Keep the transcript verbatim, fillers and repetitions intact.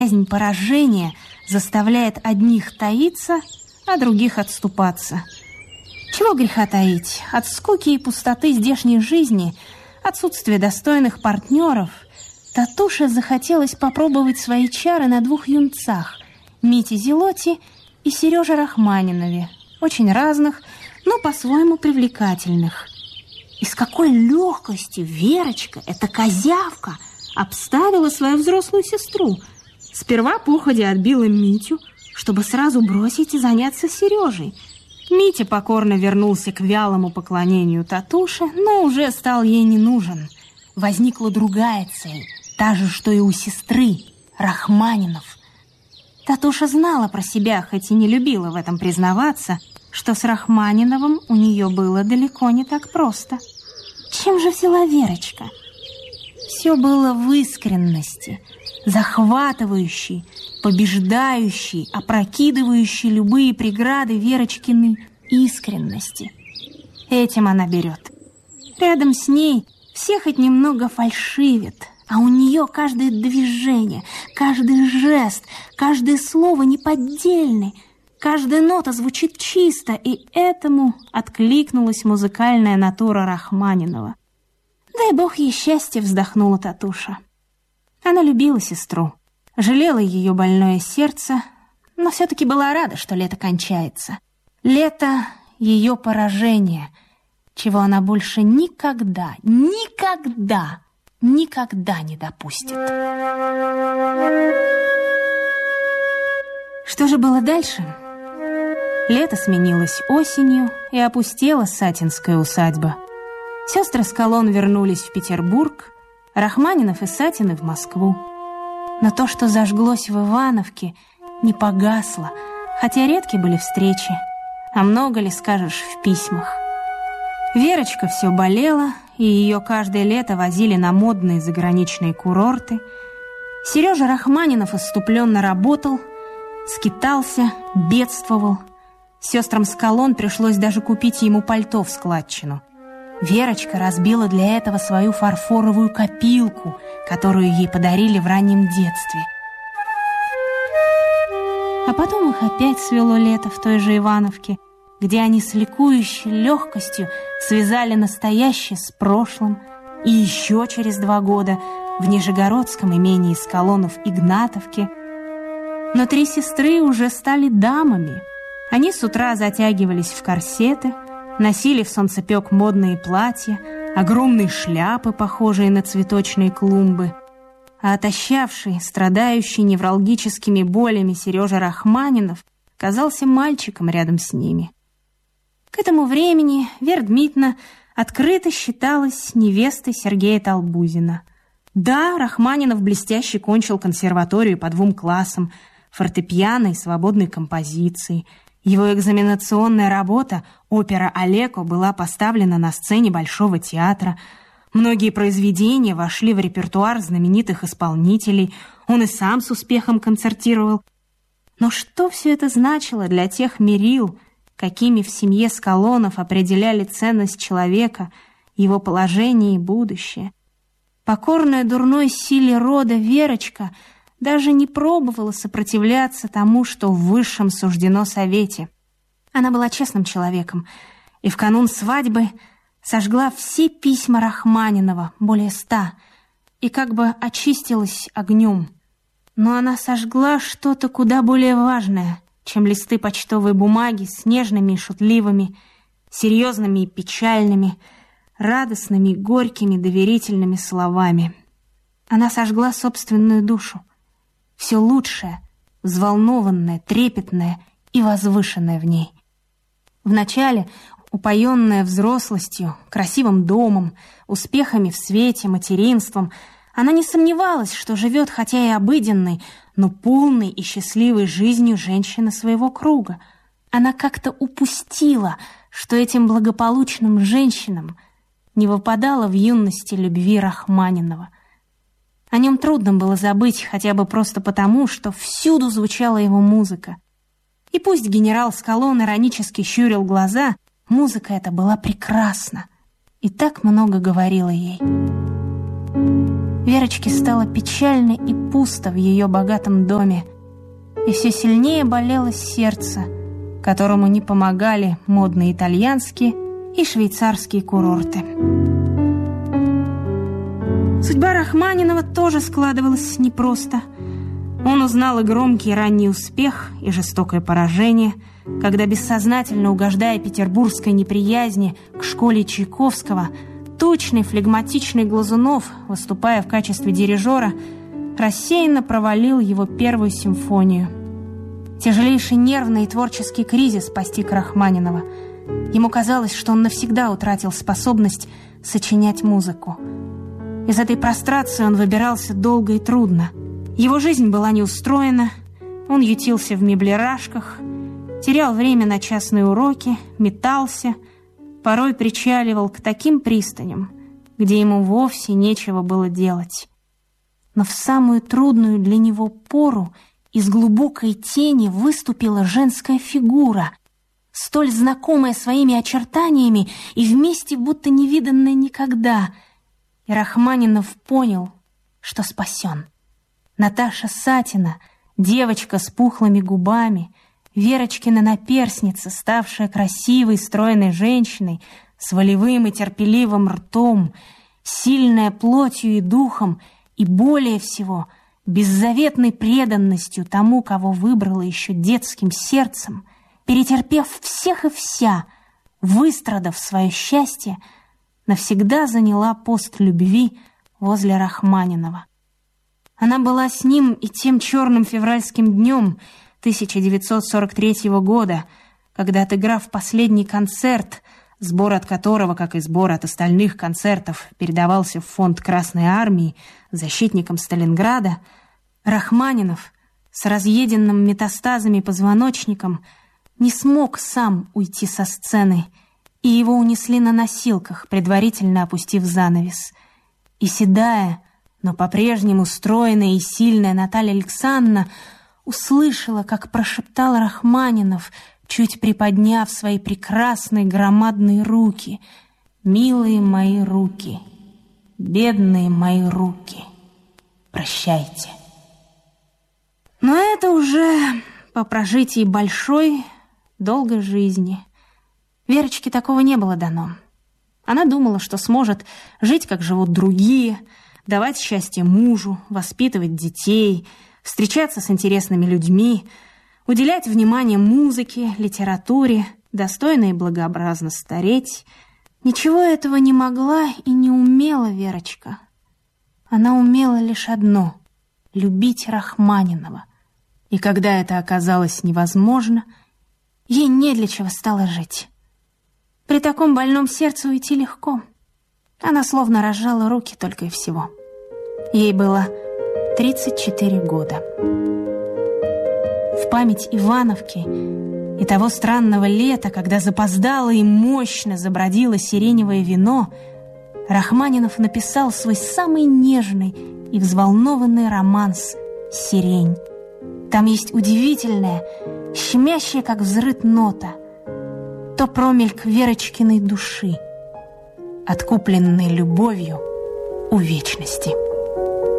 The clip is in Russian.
Боязнь поражения заставляет одних таиться, а других отступаться. Чего греха таить? От скуки и пустоты здешней жизни, отсутствия достойных партнеров, Татуше захотелось попробовать свои чары на двух юнцах – Мите Зелоти и Сереже Рахманинове, очень разных, но по-своему привлекательных. И с какой легкостью Верочка, эта козявка, обставила свою взрослую сестру. Сперва походя отбила Митю, чтобы сразу бросить и заняться Сережей. Митя покорно вернулся к вялому поклонению Татуше, но уже стал ей не нужен. Возникла другая цель, та же, что и у сестры, Рахманинов. Татуша знала про себя, хоть и не любила в этом признаваться, что с Рахманиновым у нее было далеко не так просто. Чем же взяла Верочка? Все было в искренности, захватывающей, побеждающей, опрокидывающей любые преграды Верочкиной искренности. Этим она берет. Рядом с ней все хоть немного фальшивят, а у нее каждое движение, каждый жест, каждое слово неподдельны, каждая нота звучит чисто, и этому откликнулась музыкальная натура Рахманинова. Дай бог ей счастья, вздохнула Татуша. Она любила сестру, жалела ее больное сердце, но все-таки была рада, что лето кончается. Лето ее поражения, чего она больше никогда, никогда, никогда не допустит. Что же было дальше? Лето сменилось осенью, и опустела Сатинская усадьба. Сестры Скалон вернулись в Петербург, Рахманинов и Сатины в Москву. Но то, что зажглось в Ивановке, не погасло, хотя редки были встречи, а много ли скажешь в письмах. Верочка все болела, и ее каждое лето возили на модные заграничные курорты. Сережа Рахманинов исступленно работал, скитался, бедствовал. Сестрам Скалон пришлось даже купить ему пальто в складчину. Верочка разбила для этого свою фарфоровую копилку, которую ей подарили в раннем детстве. А потом их опять свело лето в той же Ивановке, где они с ликующей легкостью связали настоящее с прошлым, и еще через два года в Нижегородском имении Скалонов-Игнатовке. Но три сестры уже стали дамами. Они с утра затягивались в корсеты, носили в солнцепек модные платья, огромные шляпы, похожие на цветочные клумбы. А отощавший, страдающий невралгическими болями Сережа Рахманинов казался мальчиком рядом с ними. К этому времени Вера Дмитриевна открыто считалась невестой Сергея Толбузина. Да, Рахманинов блестяще кончил консерваторию по двум классам, фортепиано и свободной композиции. Его экзаменационная работа «Опера Олеко» была поставлена на сцене Большого театра. Многие произведения вошли в репертуар знаменитых исполнителей. Он и сам с успехом концертировал. Но что все это значило для тех мерил, какими в семье Скалонов определяли ценность человека, его положение и будущее? Покорная дурной силе рода Верочка даже не пробовала сопротивляться тому, что в высшем суждено совете. Она была честным человеком, и в канун свадьбы сожгла все письма Рахманинова, более ста, и как бы очистилась огнем. Но она сожгла что-то куда более важное, чем листы почтовой бумаги с нежными и шутливыми, серьезными и печальными, радостными и горькими доверительными словами. Она сожгла собственную душу, все лучшее, взволнованное, трепетное и возвышенное в ней. Вначале, упоенная взрослостью, красивым домом, успехами в свете, материнством, она не сомневалась, что живет хотя и обыденной, но полной и счастливой жизнью женщины своего круга. Она как-то упустила, что этим благополучным женщинам не выпадало в юности любви Рахманинова. О нем трудно было забыть, хотя бы просто потому, что всюду звучала его музыка. И пусть генерал Скалон иронически щурил глаза, музыка эта была прекрасна и так много говорила ей. Верочке стало печально и пусто в ее богатом доме, и все сильнее болело сердце, которому не помогали модные итальянские и швейцарские курорты. Судьба Рахманинова тоже складывалась непросто. Он узнал и громкий ранний успех, и жестокое поражение, когда, бессознательно угождая петербургской неприязни к школе Чайковского, тучный, флегматичный Глазунов, выступая в качестве дирижера, рассеянно провалил его первую симфонию. Тяжелейший нервный и творческий кризис постиг Рахманинова. Ему казалось, что он навсегда утратил способность сочинять музыку. Из этой прострации он выбирался долго и трудно. Его жизнь была неустроена, он ютился в меблерашках, терял время на частные уроки, метался, порой причаливал к таким пристаням, где ему вовсе нечего было делать. Но в самую трудную для него пору из глубокой тени выступила женская фигура, столь знакомая своими очертаниями и вместе будто не виданная никогда. И Рахманинов понял, что спасен. Наташа Сатина, девочка с пухлыми губами, Верочкина наперсница, ставшая красивой, стройной женщиной, с волевым и терпеливым ртом, сильная плотью и духом, и более всего беззаветной преданностью тому, кого выбрала еще детским сердцем, перетерпев всех и вся, выстрадав свое счастье, навсегда заняла пост любви возле Рахманинова. Она была с ним и тем черным февральским днем тысяча девятьсот сорок третьего года, когда, отыграв последний концерт, сбор от которого, как и сбор от остальных концертов, передавался в фонд Красной Армии защитникам Сталинграда, Рахманинов с разъеденным метастазами позвоночником не смог сам уйти со сцены, и его унесли на носилках, предварительно опустив занавес. И седая, но по-прежнему стройная и сильная Наталья Александровна услышала, как прошептал Рахманинов, чуть приподняв свои прекрасные громадные руки: «Милые мои руки, бедные мои руки, прощайте». Но это уже по прожитии большой, долгой жизни. Верочке такого не было дано. Она думала, что сможет жить, как живут другие, давать счастье мужу, воспитывать детей, встречаться с интересными людьми, уделять внимание музыке, литературе, достойно и благообразно стареть. Ничего этого не могла и не умела Верочка. Она умела лишь одно — любить Рахманинова. И когда это оказалось невозможно, ей не для чего стало жить. При таком больном сердце уйти легко. Она словно разжала руки только и всего. Ей было тридцать четыре года. В память Ивановки и того странного лета, когда запоздало и мощно забродило сиреневое вино, Рахманинов написал свой самый нежный и взволнованный романс «Сирень». Там есть удивительная, щемящая, как взрыв нота, то промельк Верочкиной души, откупленной любовью у вечности.